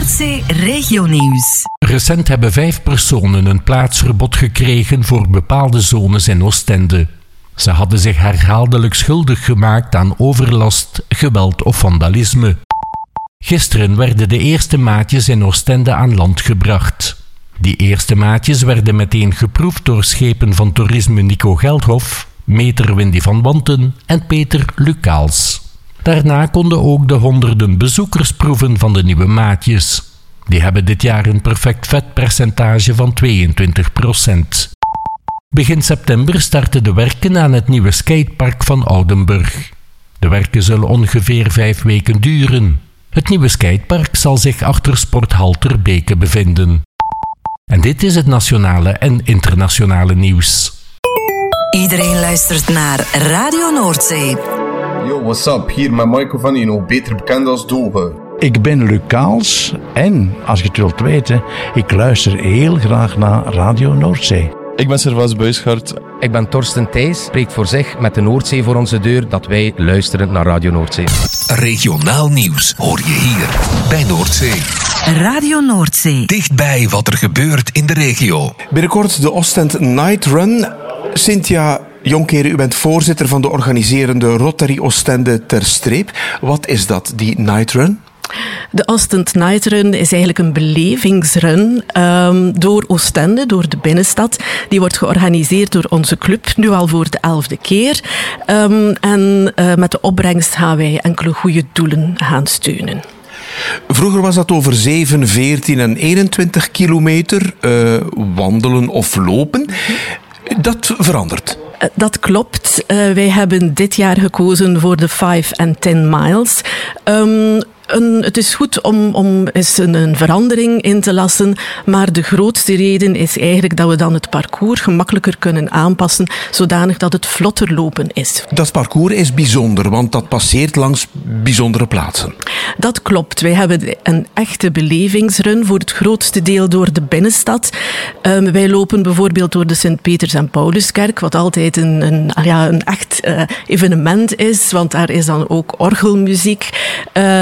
Noordzee Regionieuws. Recent hebben 5 personen een plaatsverbod gekregen voor bepaalde zones in Oostende. Ze hadden zich herhaaldelijk schuldig gemaakt aan overlast, geweld of vandalisme. Gisteren werden de eerste maatjes in Oostende aan land gebracht. Die eerste maatjes werden meteen geproefd door schepen van toerisme Nico Geldhof, meter Windy van Wanten en Peter Lucaals. Daarna konden ook de honderden bezoekers proeven van de nieuwe maatjes. Die hebben dit jaar een perfect vetpercentage van 22%. Begin september starten de werken aan het nieuwe skatepark van Oudenburg. De werken zullen ongeveer 5 weken duren. Het nieuwe skatepark zal zich achter Sporthal Ter Beke bevinden. En dit is het nationale en internationale nieuws. Iedereen luistert naar Radio Noordzee. Yo, what's up? Hier met Michael van Ino, beter bekend als Doge. Ik ben Lucaals en, als je het wilt weten, ik luister heel graag naar Radio Noordzee. Ik ben Servaas Buisgaard. Ik ben Torsten Thijs. Spreekt voor zich met de Noordzee voor onze deur dat wij luisteren naar Radio Noordzee. Regionaal nieuws hoor je hier bij Noordzee. Radio Noordzee. Dichtbij wat er gebeurt in de regio. Binnenkort de Oostend Night Run. Cynthia Jonkeren, u bent voorzitter van de organiserende Rotary Oostende Ter Streep. Wat is dat, die Night Run? De Oostend Night Run is eigenlijk een belevingsrun door Oostende, door de binnenstad. Die wordt georganiseerd door onze club, nu al voor de 11e keer. En met de opbrengst gaan wij enkele goede doelen gaan steunen. Vroeger was dat over 7, 14 en 21 kilometer wandelen of lopen. Dat verandert. Dat klopt. Wij hebben dit jaar gekozen voor de 5 en 10 miles. Het is goed om eens een verandering in te lassen, maar de grootste reden is eigenlijk dat we dan het parcours gemakkelijker kunnen aanpassen, zodanig dat het vlotter lopen is. Dat parcours is bijzonder, want dat passeert langs bijzondere plaatsen. Dat klopt. Wij hebben een echte belevingsrun voor het grootste deel door de binnenstad. Wij lopen bijvoorbeeld door de Sint-Peters- en Pauluskerk, wat altijd een echt evenement is, want daar is dan ook orgelmuziek.